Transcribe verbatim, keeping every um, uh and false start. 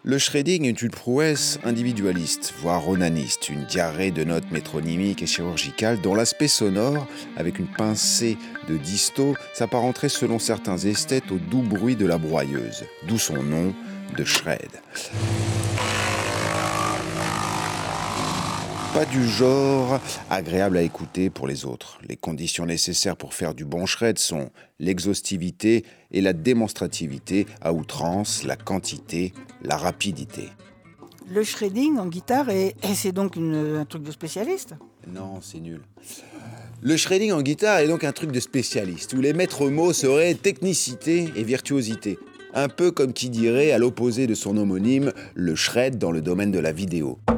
Le shredding est une prouesse individualiste, voire onaniste, une diarrhée de notes métronymiques et chirurgicales dont l'aspect sonore, avec une pincée de disto, s'apparenterait selon certains esthètes au doux bruit de la broyeuse, d'où son nom de shred. Pas du genre agréable à écouter pour les autres. Les conditions nécessaires pour faire du bon shred sont l'exhaustivité et la démonstrativité à outrance, la quantité, la rapidité. Le shredding en guitare, est, et c'est donc une, un truc de spécialiste? Non, c'est nul. Le shredding en guitare est donc un truc de spécialiste, où les maîtres mots seraient technicité et virtuosité. Un peu comme qui dirait, à l'opposé de son homonyme, le shred dans le domaine de la vidéo.